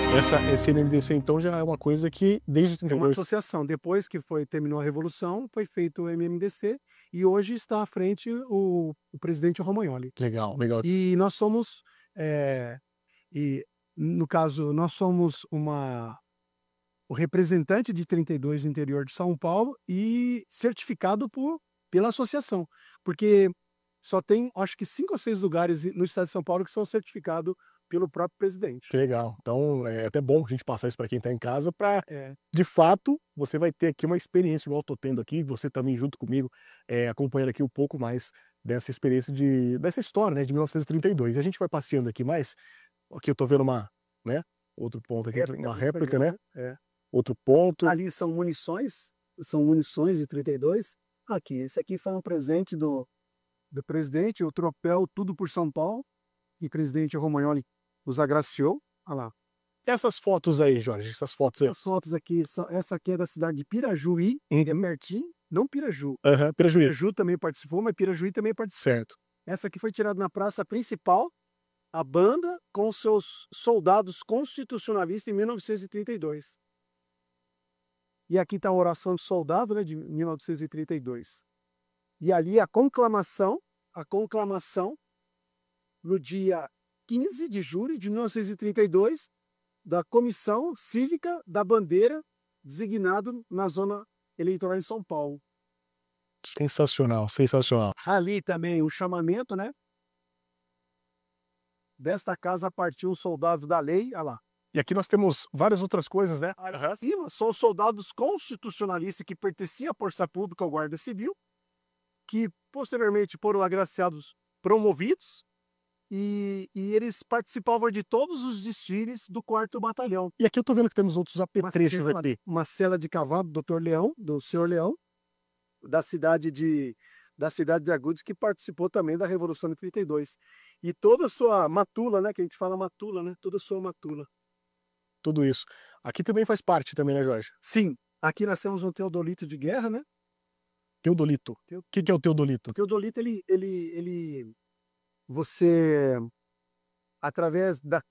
Esse NMDC, então, já é uma coisa que desde É uma 32. associação. Depois que terminou a Revolução, foi feito o MMDC e hoje está à frente o presidente Romagnoli. Legal, legal. E nós somos, e no caso, nós somos o representante de 32 do interior de São Paulo e certificado pela associação. Porque só tem, acho que 5 ou 6 lugares no estado de São Paulo que são certificados pelo próprio presidente. Que legal. Então, é até bom a gente passar isso para quem está em casa, para, É, de fato, você vai ter aqui uma experiência igual eu tô tendo aqui, você também junto comigo, acompanhando aqui um pouco mais dessa experiência dessa história, né, de 1932. E a gente vai passeando aqui mais, aqui eu tô vendo né, outro ponto aqui, réplica uma do réplica, canhão, né, né? É. outro ponto. Ali são munições de 32. Aqui, esse aqui foi um presente do presidente, o troféu Tudo por São Paulo, e o presidente Romagnoli nos agraciou. Olha lá. Essas fotos aí, Jorge, essas fotos aí. Essas fotos aqui, essa aqui é da cidade de Pirajuí, é pertinho, não Piraju. Aham, prejuízo. Piraju também participou, mas Pirajuí também participou. Certo. Essa aqui foi tirada na praça principal, a banda com seus soldados constitucionalistas em 1932. E aqui está a oração do soldado, né, de 1932. E ali a conclamação no dia 15 de julho de 1932, da Comissão Cívica da Bandeira, designado na zona eleitoral de São Paulo. Sensacional, sensacional. Ali também o chamamento, né? Desta casa partiu os soldados da lei, olha lá. E aqui nós temos várias outras coisas, né? Acima são os soldados constitucionalistas que pertenciam à Força Pública ou Guarda Civil, que posteriormente foram agraciados, promovidos, e eles participavam de todos os desfiles do 4º Batalhão. E aqui eu tô vendo que temos outros apetrechos aqui. Uma cela de cavalo do Dr. Leão, do Senhor Leão, da cidade de Agudos, que participou também da Revolução de 32. E toda a sua matula, né, que a gente fala matula, né, toda a sua matula. Tudo isso. Aqui também faz parte também, né, Jorge? Sim, aqui nós temos um teodolito de guerra, né? Teodolito. O que é o teodolito? O teodolito, você, através